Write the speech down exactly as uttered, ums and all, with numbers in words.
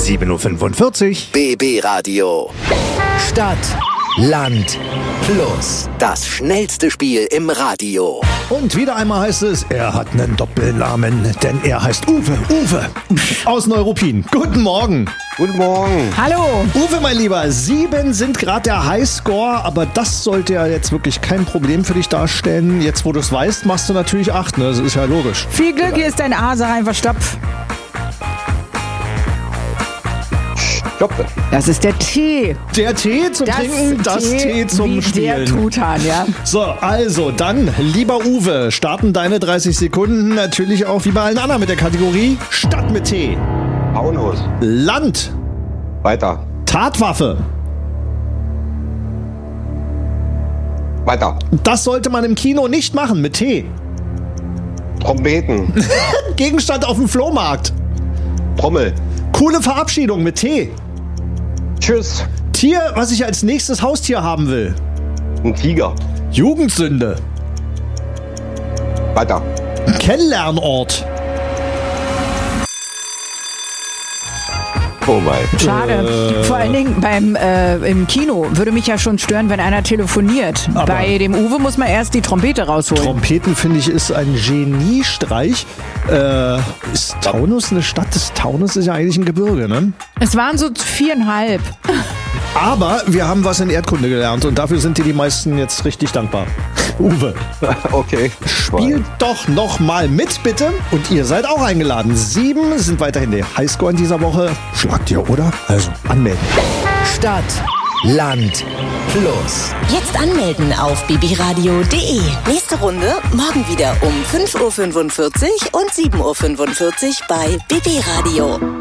sieben Uhr fünfundvierzig. B B Radio. Stadt, Land, Plus. Das schnellste Spiel im Radio. Und wieder einmal heißt es, er hat einen Doppelnamen, denn er heißt Uwe. Uwe aus Neuruppin. Guten Morgen. Guten Morgen. Hallo. Uwe, mein Lieber, sieben sind gerade der Highscore, aber das sollte ja jetzt wirklich kein Problem für dich darstellen. Jetzt, wo du es weißt, machst du natürlich acht, ne? Das ist ja logisch. Viel Glück, hier ist dein A, sag einfach Stopp. Stopp. Das ist der Tee. Der Tee zum Das Trinken, das Tee, Tee zum wie Spielen. der Truthahn, ja. So, also dann, lieber Uwe, starten deine dreißig Sekunden natürlich auch wie bei allen anderen mit der Kategorie Stadt mit T. Frauenhaus. Land. Weiter. Tatwaffe. Weiter. Das sollte man im Kino nicht machen mit T. Trompeten. Gegenstand auf dem Flohmarkt. Trommel. Coole Verabschiedung mit T. Tschüss. Tier, was ich als nächstes Haustier haben will. Ein Tiger. Jugendsünde. Weiter. Kennenlernort. Oh mein. Schade. Äh. Vor allen Dingen beim äh, im Kino würde mich ja schon stören, wenn einer telefoniert. Aber Bei dem Uwe muss man erst die Trompete rausholen. Trompeten, finde ich, ist ein Geniestreich. Äh, ist Taunus eine Stadt? Das Taunus ist ja eigentlich ein Gebirge, ne? Es waren so viereinhalb. Aber wir haben was in Erdkunde gelernt und dafür sind dir die meisten jetzt richtig dankbar. Uwe, Okay. spielt doch noch mal mit, bitte. Und ihr seid auch eingeladen. Sieben sind weiterhin der Highscore in dieser Woche. Schlagt ihr, oder? Also, anmelden. Stadt, Land, Plus. Jetzt anmelden auf b b radio punkt d e. Nächste Runde morgen wieder um fünf Uhr fünfundvierzig und sieben Uhr fünfundvierzig bei B B Radio.